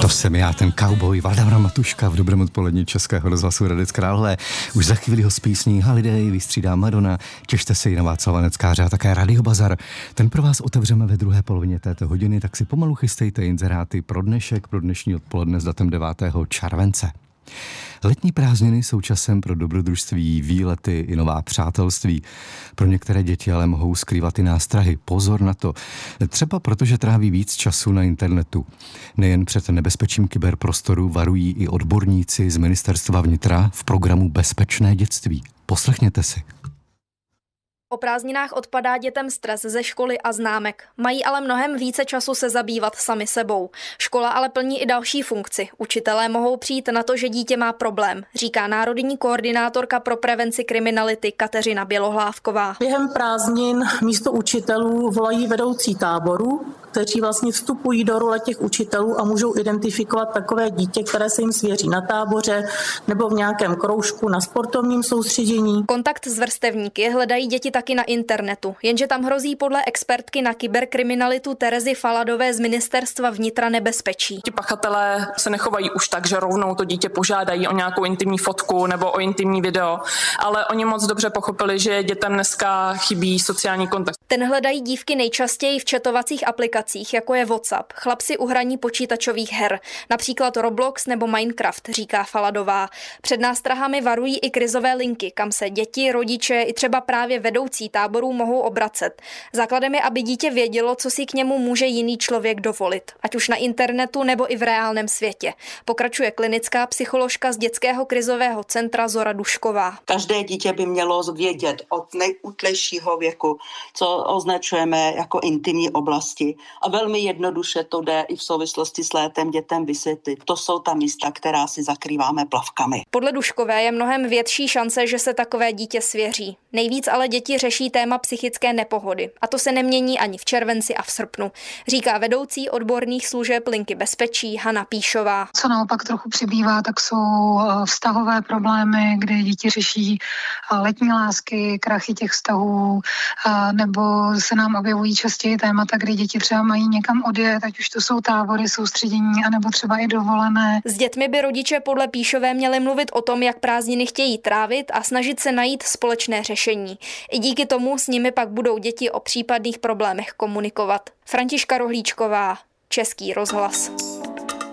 To jsem já, ten cowboy Valdemar Matuška v dobrém odpolední Českého rozhlasu Hradec Králové. Už za chvíli ho z písní Holiday vystřídá Madonna. Těšte se i na Václava Neckáře a také Radio Bazar. Ten pro vás otevřeme ve druhé polovině této hodiny, tak si pomalu chystejte inzeráty pro dnešek, pro dnešní odpoledne s datem 9. července. Letní prázdniny jsou časem pro dobrodružství, výlety i nová přátelství. Pro některé děti ale mohou skrývat i nástrahy. Pozor na to. Třeba protože tráví víc času na internetu. Nejen před nebezpečím kyberprostoru varují i odborníci z Ministerstva vnitra v programu Bezpečné dětství. Poslechněte si. O prázdninách odpadá dětem stres ze školy a známek. Mají ale mnohem více času se zabývat sami sebou. Škola ale plní i další funkci. Učitelé mohou přijít na to, že dítě má problém, říká národní koordinátorka pro prevenci kriminality Kateřina Bělohlávková. Během prázdnin místo učitelů volají vedoucí táboru, kteří vlastně vstupují do role těch učitelů a můžou identifikovat takové dítě, které se jim svěří na táboře nebo v nějakém kroužku na sportovním soustředění. Kontakt s vrstevníky hledají děti taky na internetu, jenže tam hrozí podle expertky na kyberkriminalitu Terezy Faladové z Ministerstva vnitra nebezpečí. Ti pachatelé se nechovají už tak, že rovnou to dítě požádají o nějakou intimní fotku nebo o intimní video, ale oni moc dobře pochopili, že dětem dneska chybí sociální kontakt. Ten hledají dívky nejčastěji v chatovacích aplikacích, jako je WhatsApp, chlapci u hraní počítačových her, například Roblox nebo Minecraft, říká Faladová. Před nástrahami varují i krizové linky, kam se děti, rodiče i třeba právě vedoucí táborů mohou obracet. Základem je, aby dítě vědělo, co si k němu může jiný člověk dovolit, ať už na internetu nebo i v reálném světě. Pokračuje klinická psycholožka z dětského krizového centra Zora Dušková. Každé dítě by mělo vědět od nejútlejšího věku, co označujeme jako intimní oblasti. A velmi jednoduše to jde i v souvislosti s létem dětem vysvětlit. To jsou ta místa, která si zakrýváme plavkami. Podle Duškové je mnohem větší šance, že se takové dítě svěří. Nejvíc ale děti řeší téma psychické nepohody. A to se nemění ani v červenci a v srpnu, říká vedoucí odborných služeb Linky bezpečí Hana Píšová. Co naopak trochu přibývá, tak jsou vztahové problémy, kdy děti řeší letní lásky, krachy těch vztahů, nebo se nám objevují častěji témata, kdy děti třeba mají někam odjet, ať už to jsou tábory, soustředění, anebo třeba i dovolené. S dětmi by rodiče podle Píšové měli mluvit o tom, jak prázdniny chtějí trávit a snažit se najít společné řešení. I díky tomu s nimi pak budou děti o případných problémech komunikovat. Františka Rohlíčková, Český rozhlas.